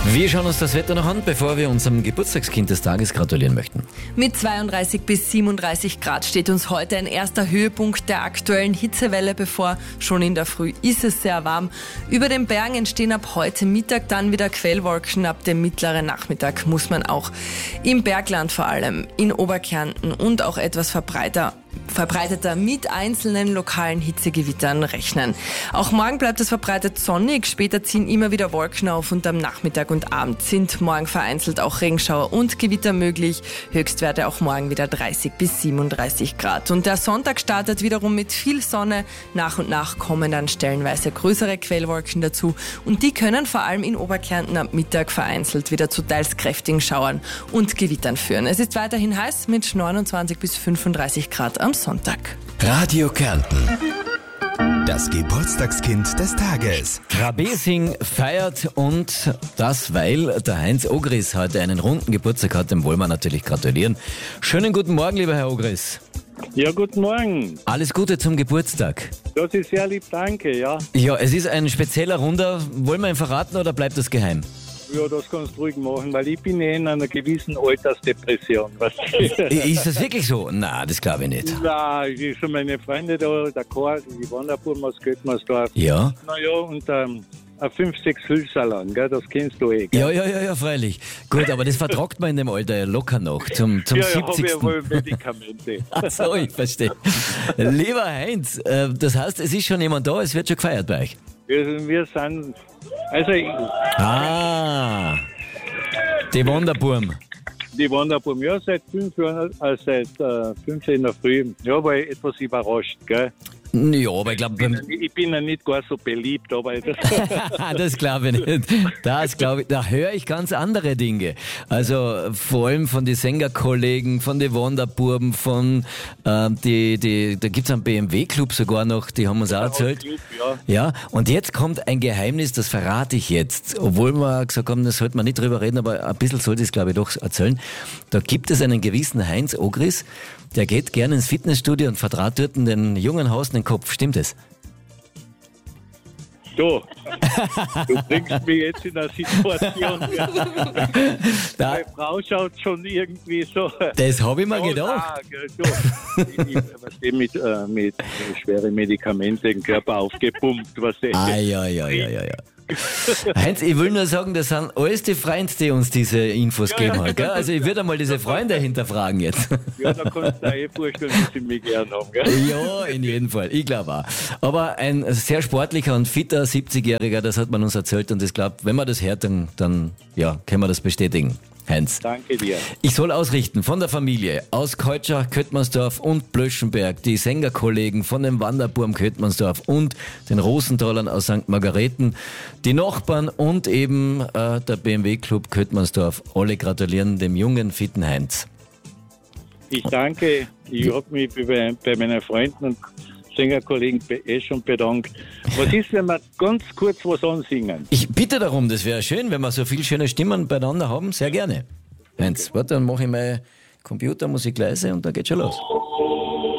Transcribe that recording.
Wir schauen uns das Wetter noch an, bevor wir unserem Geburtstagskind des Tages gratulieren möchten. Mit 32 bis 37 Grad steht uns heute ein erster Höhepunkt der aktuellen Hitzewelle bevor. Schon in der Früh ist es sehr warm. Über den Bergen entstehen ab heute Mittag dann wieder Quellwolken. Ab dem mittleren Nachmittag muss man auch im Bergland vor allem, in Oberkärnten und auch etwas verbreiteter mit einzelnen lokalen Hitzegewittern rechnen. Auch morgen bleibt es verbreitet sonnig, später ziehen immer wieder Wolken auf und am Nachmittag und Abend sind morgen vereinzelt auch Regenschauer und Gewitter möglich. Höchstwerte auch morgen wieder 30 bis 37 Grad. Und der Sonntag startet wiederum mit viel Sonne. Nach und nach kommen dann stellenweise größere Quellwolken dazu und die können vor allem in Oberkärnten am Mittag vereinzelt wieder zu teils kräftigen Schauern und Gewittern führen. Es ist weiterhin heiß mit 29 bis 35 Grad am Sonntag. Radio Kärnten. Das Geburtstagskind des Tages. Trabesing feiert und das, weil der Heinz Ogris heute einen runden Geburtstag hat, dem wollen wir natürlich gratulieren. Schönen guten Morgen, lieber Herr Ogris. Ja, guten Morgen. Alles Gute zum Geburtstag. Das ist sehr lieb, danke, ja. Ja, es ist ein spezieller Runder. Wollen wir ihn verraten oder bleibt das geheim? Ja, das kannst du ruhig machen, weil ich bin ja in einer gewissen Altersdepression. Ist das wirklich so? Nein, das glaube ich nicht. Nein, ich schon meine Freunde da, der Karl, die Wanderbuben aus Göttmersdorf. Ja? Naja, und ein 5-6 Hülsalon, gell, das kennst du eh, gell? Ja, freilich. Gut, aber das vertragt man in dem Alter ja locker noch. Zum ja, 70. habe ich wohl Medikamente. Ach so, ich verstehe. Lieber Heinz, das heißt, es ist schon jemand da, es wird schon gefeiert bei euch. Wir sind, also die Wanderburm. die Wanderbuben, ja, seit 5 Jahren, seit 15 in der Früh, ja, war ich etwas überrascht, gell? Ja, aber ich glaube... Ich bin ja nicht gar so beliebt, aber... Das glaube ich nicht. Das glaube ich, da höre ich ganz andere Dinge. Also vor allem von den Sängerkollegen, von den Wanderburben, von da gibt es einen BMW-Club sogar noch, die haben uns auch erzählt. Club, ja, und jetzt kommt ein Geheimnis, das verrate ich jetzt. Obwohl wir gesagt haben, da sollte man nicht drüber reden, aber ein bisschen sollte ich es, glaube ich, doch erzählen. Da gibt es einen gewissen Heinz Ogris, der geht gerne ins Fitnessstudio und verdraht dort den jungen Haus den Kopf. Stimmt es? Du bringst mich jetzt in eine Situation. Meine Frau schaut schon irgendwie so. Das habe ich mir gedacht. Ich mit schweren Medikamenten den Körper aufgepumpt. Ja. Heinz, ich will nur sagen, das sind alles die Freunde, die uns diese Infos geben haben. Gell? Also ich würde einmal diese Freunde hinterfragen jetzt. Ja, da kannst du dir vorstellen, dass sie mich gern haben. Gell? Ja, in jedem Fall. Ich glaube auch. Aber ein sehr sportlicher und fitter 70-Jähriger, das hat man uns erzählt und ich glaube, wenn man das hört, dann ja, können wir das bestätigen. Heinz. Danke dir. Ich soll ausrichten von der Familie aus Keutschach, Köttmannsdorf und Blöschenberg, die Sängerkollegen von dem Wanderburm Köttmannsdorf und den Rosentalern aus St. Margareten, die Nachbarn und eben der BMW-Club Köttmannsdorf. Alle gratulieren dem jungen, fitten Heinz. Ich danke. Ich habe mich bei meinen Freunden und Sängerkollegen schon bedankt. Was ist, wenn wir ganz kurz was ansingen? Ich bitte darum, das wäre schön, wenn wir so viele schöne Stimmen beieinander haben. Sehr gerne. Heinz, warte, dann mache ich meine Computermusik leise und dann geht schon los.